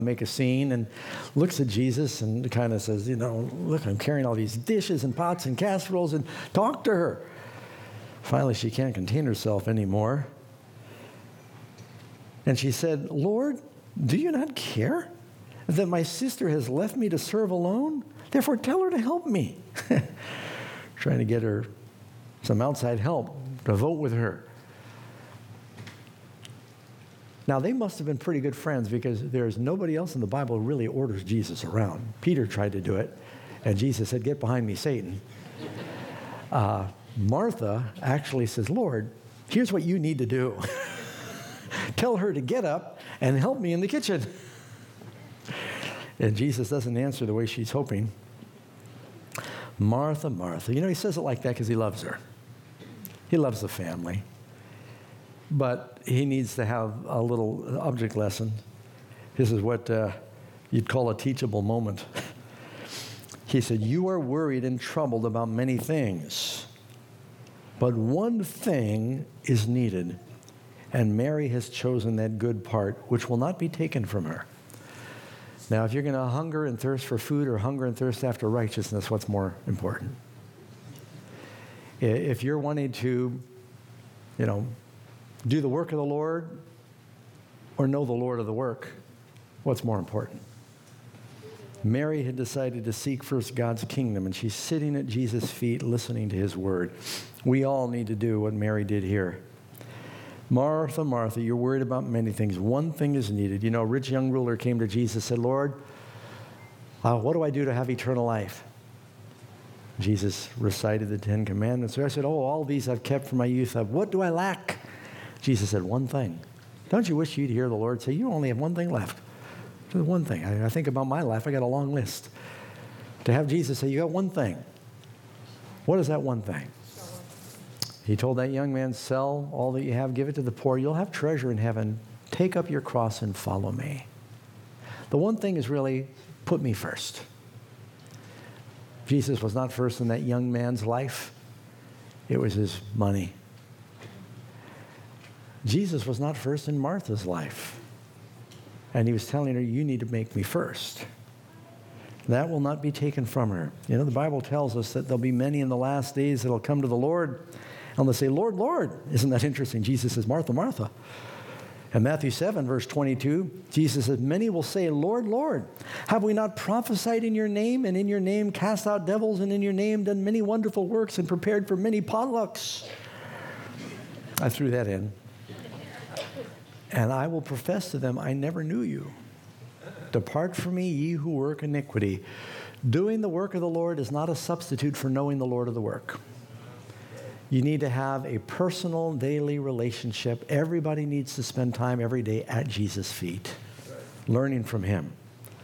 make a scene, and looks at Jesus and kind of says, look, I'm carrying all these dishes and pots and casseroles, and talk to her. Finally, she can't contain herself anymore. And she said, Lord, do you not care that my sister has left me to serve alone? Therefore, tell her to help me. Trying to get her some outside help to vote with her. Now, they must have been pretty good friends, because there's nobody else in the Bible who really orders Jesus around. Peter tried to do it, and Jesus said, get behind me, Satan. Martha actually says, Lord, here's what you need to do. Tell her to get up and help me in the kitchen. And Jesus doesn't answer the way she's hoping. Martha, Martha. He says it like that because he loves her. He loves the family. But he needs to have a little object lesson. This is what you'd call a teachable moment. He said, you are worried and troubled about many things, but one thing is needed, and Mary has chosen that good part, which will not be taken from her. Now, if you're going to hunger and thirst for food or hunger and thirst after righteousness, what's more important? If you're wanting to, do the work of the Lord or know the Lord of the work, what's more important? Mary had decided to seek first God's kingdom, and she's sitting at Jesus' feet listening to his word. We all need to do what Mary did here. Martha, Martha, you're worried about many things. One thing is needed. A rich young ruler came to Jesus and said, Lord, what do I do to have eternal life? Jesus recited the 10 Commandments. So I said, all these I've kept from my youth. What do I lack? Jesus said, one thing. Don't you wish you'd hear the Lord say, you only have one thing left? Just one thing. I think about my life. I got a long list. To have Jesus say, you got one thing. What is that one thing? He told that young man, sell all that you have, give it to the poor. You'll have treasure in heaven. Take up your cross and follow me. The one thing is really, put me first. Jesus was not first in that young man's life. It was his money. Jesus was not first in Martha's life. And he was telling her, you need to make me first. That will not be taken from her. The Bible tells us that there'll be many in the last days that will come to the Lord, and they'll say, Lord, Lord. Isn't that interesting? Jesus says, Martha, Martha. In Matthew 7, verse 22, Jesus says, many will say, Lord, Lord, have we not prophesied in your name, and in your name cast out devils, and in your name done many wonderful works, and prepared for many potlucks? I threw that in. And I will profess to them, I never knew you. Depart from me, ye who work iniquity. Doing the work of the Lord is not a substitute for knowing the Lord of the work. You need to have a personal, daily relationship. Everybody needs to spend time every day at Jesus' feet, learning from him.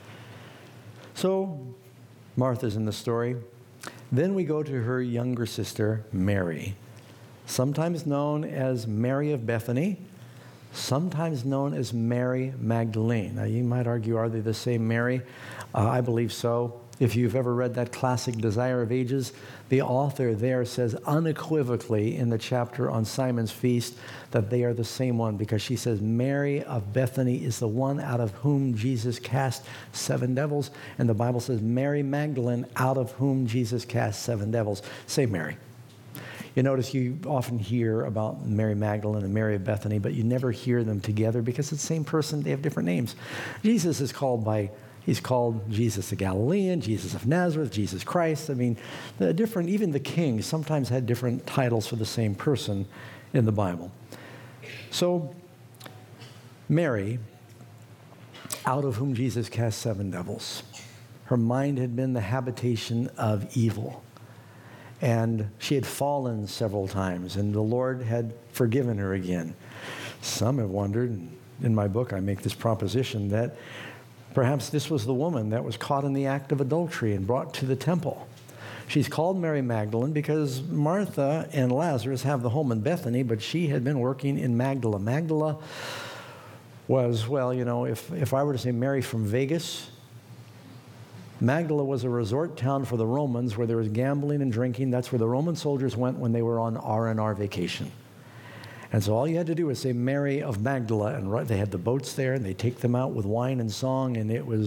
So, Martha's in the story. Then we go to her younger sister, Mary, sometimes known as Mary of Bethany, sometimes known as Mary Magdalene. Now, you might argue, are they the same Mary? I believe so. If you've ever read that classic Desire of Ages, the author there says unequivocally in the chapter on Simon's feast that they are the same one, because she says Mary of Bethany is the one out of whom Jesus cast 7 devils, and the Bible says Mary Magdalene out of whom Jesus cast 7 devils. Same Mary. You notice you often hear about Mary Magdalene and Mary of Bethany, but you never hear them together because it's the same person. They have different names. Jesus is he's called Jesus the Galilean, Jesus of Nazareth, Jesus Christ. I mean, even the kings sometimes had different titles for the same person in the Bible. So, Mary, out of whom Jesus cast 7 devils, her mind had been the habitation of evil. And she had fallen several times, and the Lord had forgiven her again. Some have wondered, in my book I make this proposition, that perhaps this was the woman that was caught in the act of adultery and brought to the temple. She's called Mary Magdalene because Martha and Lazarus have the home in Bethany, but she had been working in Magdala. Magdala was, if I were to say Mary from Vegas, Magdala was a resort town for the Romans where there was gambling and drinking. That's where the Roman soldiers went when they were on R&R vacation. And so all you had to do was say Mary of Magdala, and they had the boats there, and they take them out with wine and song, and it was